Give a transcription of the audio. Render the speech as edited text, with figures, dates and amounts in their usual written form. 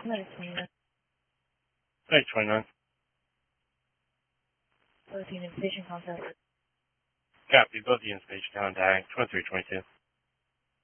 Minute 29. Hey, 29. 13 invitation contact. Copy, both the instation contact, 2322.